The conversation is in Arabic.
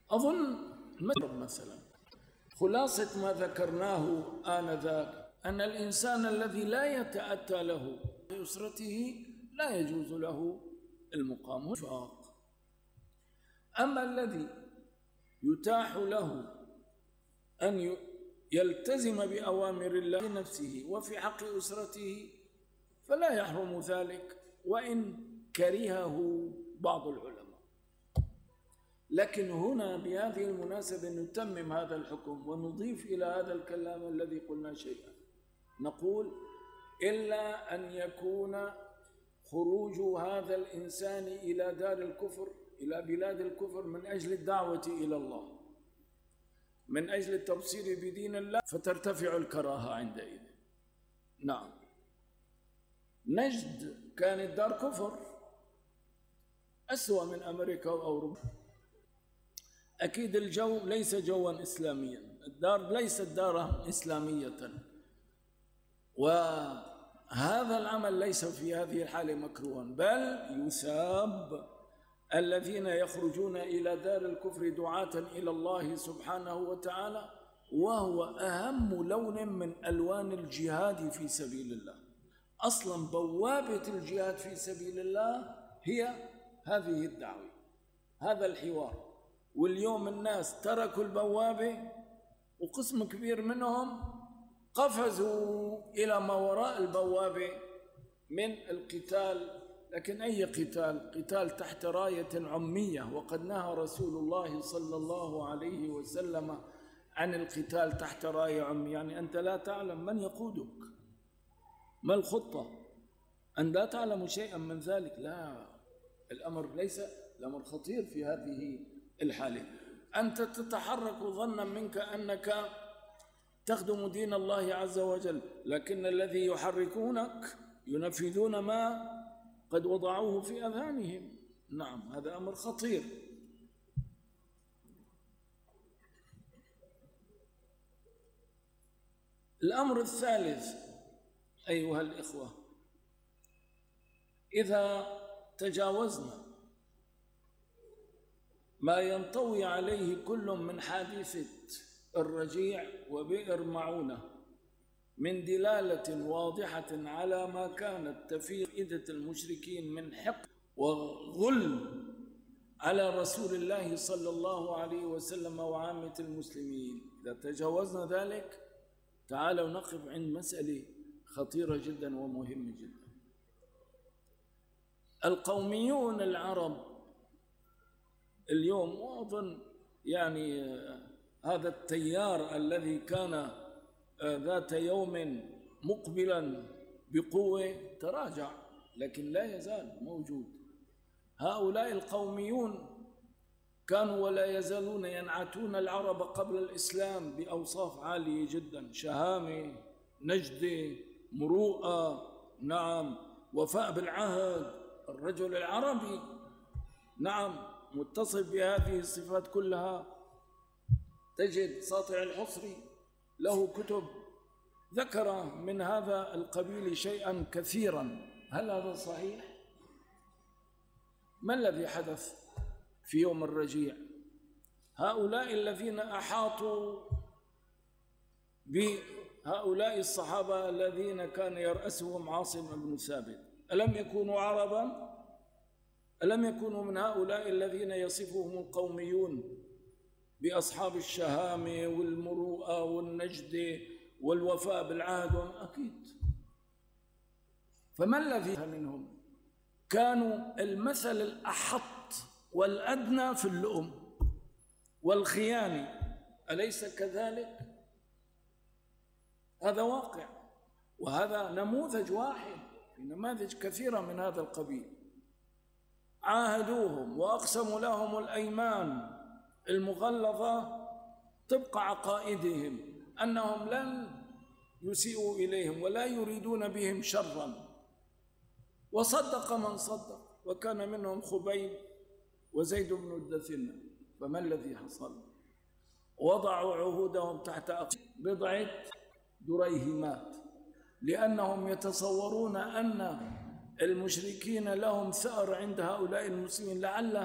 أظن مثلا خلاصة ما ذكرناه آنذاك أن الإنسان الذي لا يتأتى له بأسرته لا يجوز له المقام والإنفاق. أما الذي يتاح له أن يلتزم بأوامر الله في نفسه وفي حق أسرته فلا يحرم ذلك وإن كرهه بعض العلماء. لكن هنا بهذه المناسبة نتمم هذا الحكم ونضيف إلى هذا الكلام الذي قلنا شيئا، نقول إلا أن يكون خروج هذا الإنسان إلى دار الكفر، إلى بلاد الكفر، من أجل الدعوة إلى الله، من أجل التبصير بدين الله، فترتفع الكراهة عندئذ. نعم، نجد كانت دار كفر أسوأ من أمريكا وأوروبا. أكيد الجو ليس جوا إسلاميا، الدار ليست دارا إسلامية، وهذا العمل ليس في هذه الحالة مكروها، بل يثاب الذين يخرجون إلى دار الكفر دعاة إلى الله سبحانه وتعالى، وهو أهم لون من ألوان الجهاد في سبيل الله. أصلا بوابة الجهاد في سبيل الله هي هذه الدعوة، هذا الحوار. واليوم الناس تركوا البوابة وقسم كبير منهم قفزوا إلى ما وراء البوابة من القتال. لكن أي قتال؟ قتال تحت راية عمية، وقد نهى رسول الله صلى الله عليه وسلم عن القتال تحت راية عمية. يعني أنت لا تعلم من يقودك، ما الخطة، أن لا تعلم شيئا من ذلك. لا، الأمر ليس، الأمر خطير في هذه الحالة. أنت تتحرك ظنا منك أنك تخدم دين الله عز وجل، لكن الذي يحركونك ينفذون ما قد وضعوه في أذهانهم. نعم، هذا أمر خطير. الأمر الثالث أيها الإخوة، إذا تجاوزنا ما ينطوي عليه كل من حادثة الرجيع وبئر معونة من دلالة واضحة على ما كانت تفيض إيدة المشركين من حقد وغل على رسول الله صلى الله عليه وسلم وعامة المسلمين، إذا تجاوزنا ذلك تعالوا نقف عند مسألة خطيرة جدا ومهمة جدا. القوميون العرب اليوم، وأظن يعني هذا التيار الذي كان ذات يوم مقبلا بقوة تراجع، لكن لا يزال موجود. هؤلاء القوميون كانوا ولا يزالون ينعتون العرب قبل الإسلام بأوصاف عالية جدا: شهامة، نجدة، مروءة، نعم، وفاء بالعهد. الرجل العربي نعم متصف بهذه الصفات كلها. تجد ساطع الحصري له كتب ذكر من هذا القبيل شيئا كثيرا. هل هذا صحيح؟ ما الذي حدث في يوم الرجيع؟ هؤلاء الذين أحاطوا بهؤلاء الصحابة الذين كان يرأسهم عاصم بن ثابت، ألم يكونوا عربا؟ ألم يكونوا من هؤلاء الذين يصفهم القوميون بأصحاب الشهامة والمروءة والنجدة والوفاء بالعهد؟ أكيد. فما الذي منهم؟ كانوا المثل الأحط والأدنى في اللؤم والخيانة، أليس كذلك؟ هذا واقع، وهذا نموذج واحد في نماذج كثيرة من هذا القبيل. عاهدوهم وأقسموا لهم الأيمان المغلظة طبق عقائدهم أنهم لن يسيئوا إليهم ولا يريدون بهم شرا، وصدق من صدق، وكان منهم خبيب وزيد بن الدثنة. فما الذي حصل؟ وضعوا عهودهم تحت بضعة دريهمات، لأنهم يتصورون أن المشركين لهم ثأر عند هؤلاء المسلمين، لعل